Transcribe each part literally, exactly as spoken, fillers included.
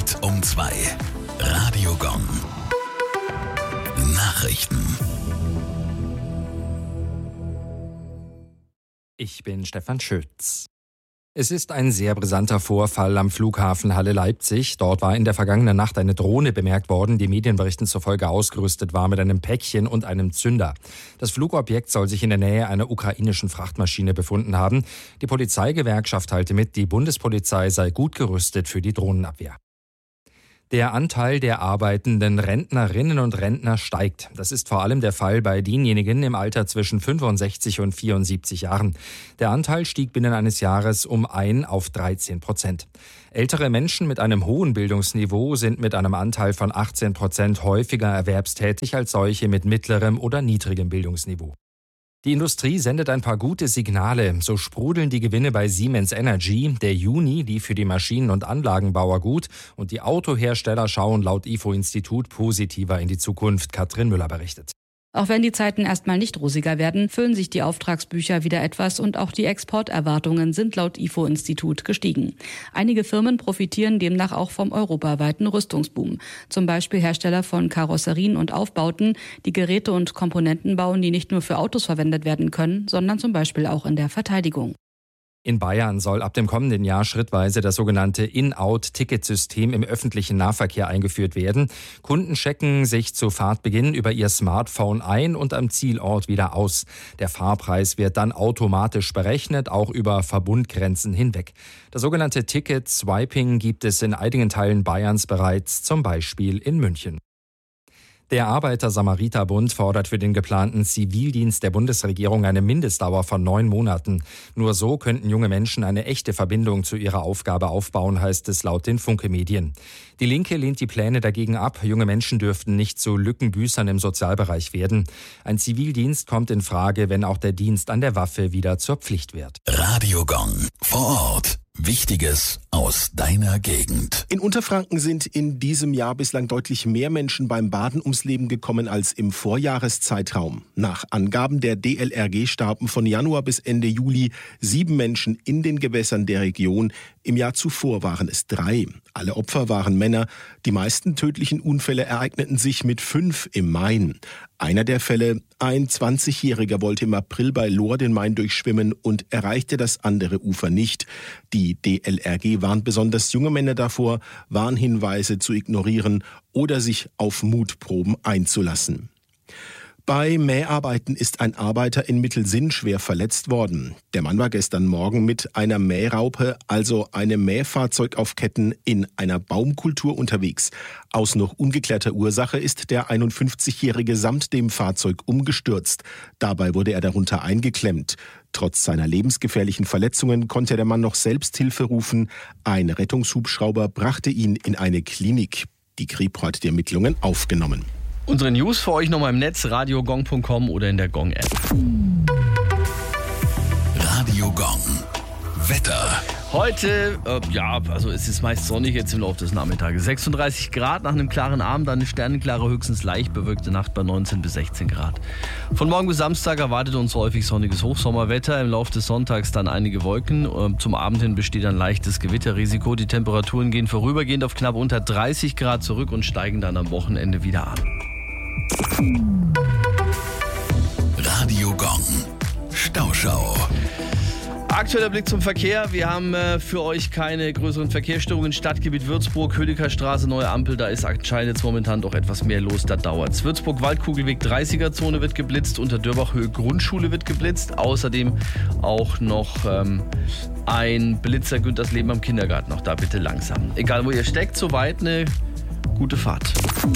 Zeit um zwei. Radio Gong. Nachrichten. Ich bin Stefan Schütz. Es ist ein sehr brisanter Vorfall am Flughafen Halle-Leipzig. Dort war in der vergangenen Nacht eine Drohne bemerkt worden, die Medienberichten zufolge ausgerüstet war mit einem Päckchen und einem Zünder. Das Flugobjekt soll sich in der Nähe einer ukrainischen Frachtmaschine befunden haben. Die Polizeigewerkschaft teilte mit, die Bundespolizei sei gut gerüstet für die Drohnenabwehr. Der Anteil der arbeitenden Rentnerinnen und Rentner steigt. Das ist vor allem der Fall bei denjenigen im Alter zwischen fünfundsechzig und vierundsiebzig Jahren. Der Anteil stieg binnen eines Jahres um ein auf dreizehn Prozent. Ältere Menschen mit einem hohen Bildungsniveau sind mit einem Anteil von achtzehn Prozent häufiger erwerbstätig als solche mit mittlerem oder niedrigem Bildungsniveau. Die Industrie sendet ein paar gute Signale. So sprudeln die Gewinne bei Siemens Energy. Der Juni lief für die Maschinen- und Anlagenbauer gut und die Autohersteller schauen laut I F O-Institut positiver in die Zukunft. Katrin Müller berichtet. Auch wenn die Zeiten erstmal nicht rosiger werden, füllen sich die Auftragsbücher wieder etwas und auch die Exporterwartungen sind laut I F O-Institut gestiegen. Einige Firmen profitieren demnach auch vom europaweiten Rüstungsboom. Zum Beispiel Hersteller von Karosserien und Aufbauten, die Geräte und Komponenten bauen, die nicht nur für Autos verwendet werden können, sondern zum Beispiel auch in der Verteidigung. In Bayern soll ab dem kommenden Jahr schrittweise das sogenannte In-Out-Ticketsystem im öffentlichen Nahverkehr eingeführt werden. Kunden checken sich zu Fahrtbeginn über ihr Smartphone ein und am Zielort wieder aus. Der Fahrpreis wird dann automatisch berechnet, auch über Verbundgrenzen hinweg. Das sogenannte Ticket-Swiping gibt es in einigen Teilen Bayerns bereits, zum Beispiel in München. Der Arbeiter-Samariter-Bund fordert für den geplanten Zivildienst der Bundesregierung eine Mindestdauer von neun Monaten. Nur so könnten junge Menschen eine echte Verbindung zu ihrer Aufgabe aufbauen, heißt es laut den Funke-Medien. Die Linke lehnt die Pläne dagegen ab. Junge Menschen dürften nicht zu Lückenbüßern im Sozialbereich werden. Ein Zivildienst kommt in Frage, wenn auch der Dienst an der Waffe wieder zur Pflicht wird. Radio Gong. Vor Ort. Wichtiges aus deiner Gegend. In Unterfranken sind in diesem Jahr bislang deutlich mehr Menschen beim Baden ums Leben gekommen als im Vorjahreszeitraum. Nach Angaben der D L R G starben von Januar bis Ende Juli sieben Menschen in den Gewässern der Region. Im Jahr zuvor waren es drei. Alle Opfer waren Männer. Die meisten tödlichen Unfälle ereigneten sich mit fünf im Main. Einer der Fälle, ein zwanzigjähriger wollte im April bei Lohr den Main durchschwimmen und erreichte das andere Ufer nicht. Die D L R G warnt besonders junge Männer davor, Warnhinweise zu ignorieren oder sich auf Mutproben einzulassen. Bei Mäharbeiten ist ein Arbeiter in Mittelsinn schwer verletzt worden. Der Mann war gestern Morgen mit einer Mähraupe, also einem Mähfahrzeug auf Ketten, in einer Baumkultur unterwegs. Aus noch ungeklärter Ursache ist der einundfünfzigjährige samt dem Fahrzeug umgestürzt. Dabei wurde er darunter eingeklemmt. Trotz seiner lebensgefährlichen Verletzungen konnte der Mann noch Selbsthilfe rufen. Ein Rettungshubschrauber brachte ihn in eine Klinik. Die Kripo hat die Ermittlungen aufgenommen. Unsere News für euch nochmal im Netz, radiogong punkt com oder in der Gong-App. Radio Gong. Wetter. Heute, äh, ja, also es ist meist sonnig jetzt im Laufe des Nachmittages. sechsunddreißig Grad nach einem klaren Abend, dann eine sternenklare, höchstens leicht bewölkte Nacht bei neunzehn bis sechzehn Grad. Von morgen bis Samstag erwartet uns häufig sonniges Hochsommerwetter. Im Laufe des Sonntags dann einige Wolken. Zum Abend hin besteht ein leichtes Gewitterrisiko. Die Temperaturen gehen vorübergehend auf knapp unter dreißig Grad zurück und steigen dann am Wochenende wieder an. Radio Gong. Stauschau. Aktueller Blick zum Verkehr. Wir haben äh, für euch keine größeren Verkehrsstörungen. Stadtgebiet Würzburg, Hödeker Straße, Neue Ampel. Da ist anscheinend jetzt momentan doch etwas mehr los. Da dauert's. Würzburg Waldkugelweg dreißiger-Zone wird geblitzt. Unter Dörbachhöhe Grundschule wird geblitzt. Außerdem auch noch ähm, ein Blitzer Güntersleben am Kindergarten. Auch da bitte langsam. Egal wo ihr steckt, soweit eine gute Fahrt.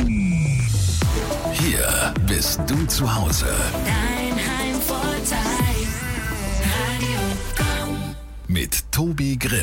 Hier bist du zu Hause. Dein Heimvorteil. Radio Gong. Mit Tobi Grimm.